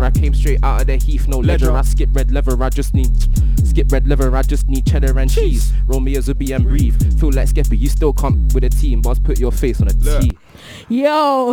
I came straight out of the heath, no leather. I skip red leather, I just need cheddar and cheese. Romeo, Zubi and breathe. Feel like Skeppy, you still come with a team, boss. Put your face on a T. Yo,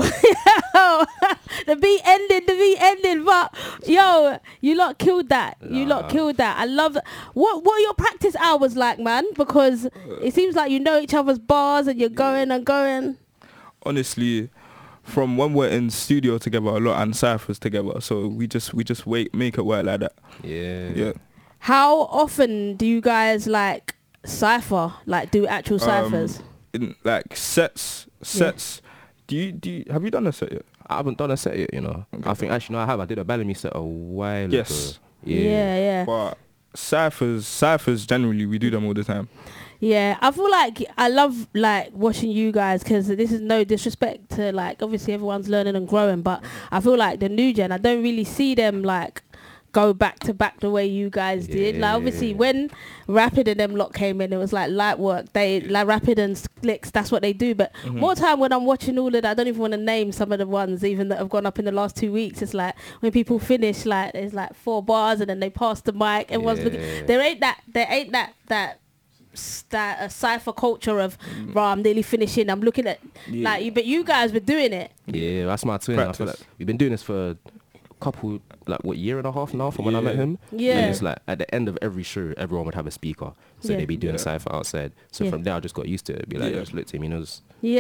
the beat ended, but yo, you lot killed that. You lot killed that. I love that. What are your practice hours like, man? Because it seems like you know each other's bars and you're going and going. Honestly, from when we're in studio together a lot and cyphers together, so we just make it work like that. Yeah. How often do you guys like cypher, like do actual ciphers? In like sets. Do you have you done a set yet? I haven't done a set yet, you know. Okay. I think actually no, I have. I did a Bellamy set a while ago. Yeah. But ciphers generally we do them all the time. Yeah, I feel like I love like watching you guys, because this is no disrespect to like obviously everyone's learning and growing, but I feel like the new gen, I don't really see them like go back to back the way you guys did. Like obviously when Rapid and them lot came in, it was like light work. They like Rapid and Slicks, that's what they do. But more time when I'm watching all of that, I don't even want to name some of the ones even that have gone up in the last 2 weeks. It's like when people finish, like there's like 4 bars and then they pass the mic. Everyone's looking. There ain't that a cypher culture of I'm nearly finishing, I'm looking at like you, but you guys were doing it. Yeah, that's my twin. I feel like we've been doing this for a couple, like what, year and a half now from when I met him. Yeah. And it's like at the end of every show everyone would have a speaker, so they'd be doing a cypher outside. So from there I just got used to it. Be like, just look to him, he knows.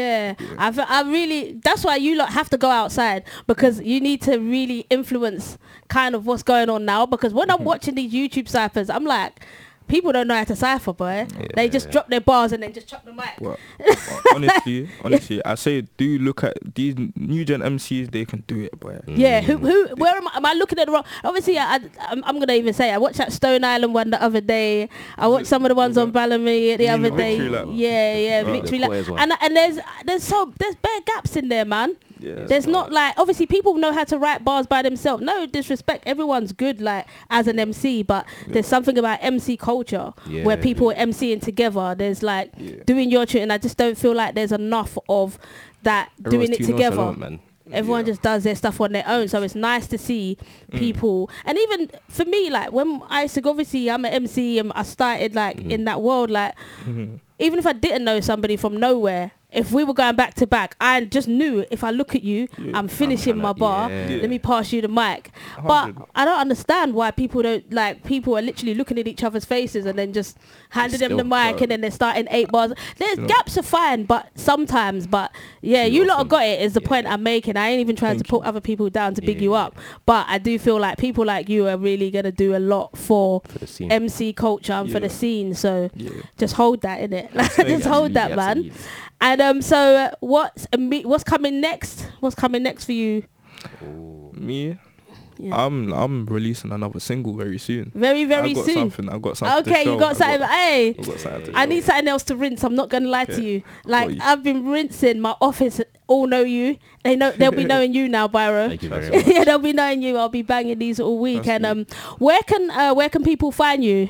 I really, that's why you lot have to go outside, because you need to really influence kind of what's going on now, because when I'm watching these YouTube cyphers, I'm like, people don't know how to cypher, boy. They just drop their bars and then just chuck the mic. Well, honestly, I say do look at these new gen MCs. They can do it, boy. Yeah, where am I looking at the wrong? Obviously, I'm gonna even say I watched that Stone Island one the other day. I watched some of the ones on Bellamy the other day. Victory Lap. And there's bare gaps in there, man. Yeah, there's not like, obviously people know how to write bars by themselves. No disrespect, everyone's good like as an MC, but there's something about MC culture where people are MCing together. There's like doing your tune, and I just don't feel like there's enough of that. Everyone's doing it together. Nonchalant, everyone just does their stuff on their own, so it's nice to see people. And even for me, like when I used to go, obviously I'm an MC and I started like in that world, like even if I didn't know somebody from nowhere, if we were going back to back, I just knew if I look at you, I'm finishing my bar. Let me pass you the mic. 100. But I don't understand why people don't, like, people are literally looking at each other's faces and then just handing them the mic and then they're starting 8 bars. There's gaps are fine, but sometimes, you lot have got it is the point I'm making. I ain't even trying to put other people down to big you up. But I do feel like people like you are really going to do a lot for MC culture and for the scene. So just hold that, innit? Just hold that, man. And so what's coming next? What's coming next for you? Me? Yeah. I'm releasing another single very soon. Very soon. I've got something. Okay, you got something. Hey, I need show. Something else to rinse. I'm not gonna lie to you. Like I've been rinsing. My office all know you. They'll be knowing you now, Byro. Thank you very much. Yeah, they'll be knowing you. I'll be banging these all week. That's and where can people find you?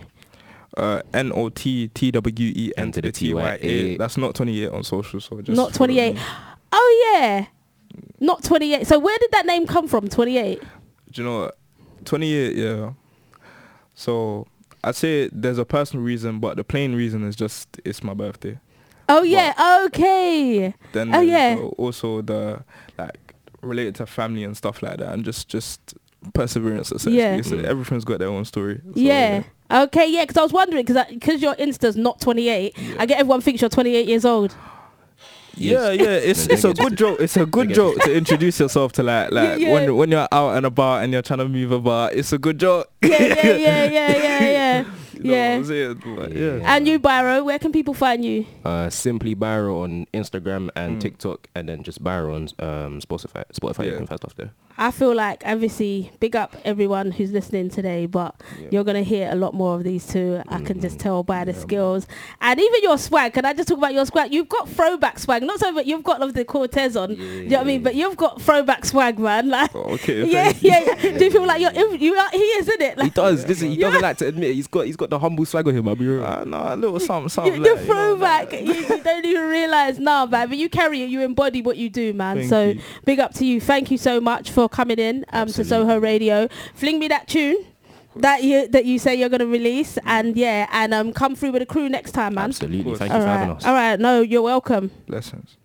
NOTTWEN to the TYA. That's not 28 on social, so just not 28. Oh yeah, not 28. So where did that name come from? 28. Do you know what? 28? Yeah. So I'd say there's a personal reason, but the plain reason is just it's my birthday. Oh yeah. But okay. Then also the like related to family and stuff like that, and just perseverance essentially. Yeah. So everything's got their own story. So, Okay, because I was wondering, because your Insta's not 28, I get everyone thinks you're 28 years old. Yeah, it's a good joke. It's a good joke to introduce yourself to like when you're out and about and you're trying to move about. It's a good joke. Yeah. And you, Byro, where can people find you? Simply Byro on Instagram and TikTok, and then just Byro on Spotify. You can find stuff there. I feel like, obviously, big up everyone who's listening today, but you're going to hear a lot more of these too. I can just tell by the skills. And even your swag. Can I just talk about your swag? You've got throwback swag. Not so, but you've got the Cortez on. Do you know what I mean? But you've got throwback swag, man. Like, okay. Yeah. Do you feel like he is, isn't it? Like, he does. Listen, he doesn't like to admit it. He's got the humble swag of him. I'll be real. No, a little something. The throwback. You don't even realise. Nah, man. But you carry it. You embody what you do, man. Thank you. Big up to you. Thank you so much for coming in to Soho Radio. Fling me that tune that you say you're going to release, and come through with a crew next time, man. Absolutely. Thank you for having us. All right. No, you're welcome. Blessings.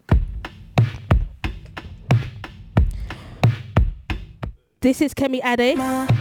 This is Kemi Ade.